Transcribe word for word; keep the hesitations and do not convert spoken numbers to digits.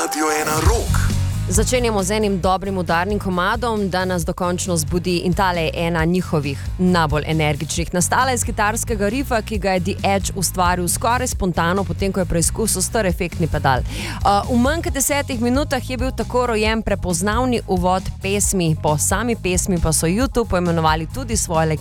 Radio ena Rock. Začenjamo z enim dobrim udarnim komadom, da nas dokončno zbudi, in tale je ena njihovih najbolj energičnih. Nastala je iz kitarskega rifa, ki ga je The Edge ustvaril skoraj spontano, potem ko je preizkusil star efektni pedal. Uh, v manj kot desetih minutah je bil tako rojen prepoznavni uvod pesmi, po sami pesmi pa so YouTube poimenovali tudi svoje